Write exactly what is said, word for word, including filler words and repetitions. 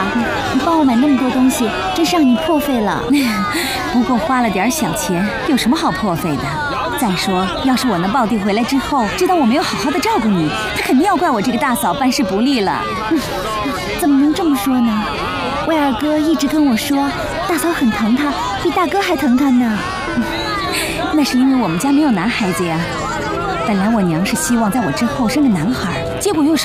啊！你帮我买那么多东西，真是让你破费了。 不过花了点小钱，有什么好破费的？再说，要是我那胞弟回来之后知道我没有好好的照顾你，他肯定要怪我这个大嫂办事不力了。 怎么能这么说呢？威尔哥一直跟我说，大嫂很疼他，比大哥还疼他呢。 那是因为我们家没有男孩子呀。本来我娘是希望在我之后生个男孩，结果又生。